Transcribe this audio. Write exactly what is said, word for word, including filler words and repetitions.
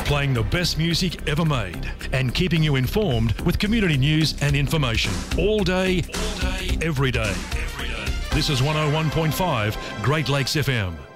playing the best music ever made and keeping you informed with community news and information all day, all day, every day. Every day. This is one oh one point five Great Lakes F M.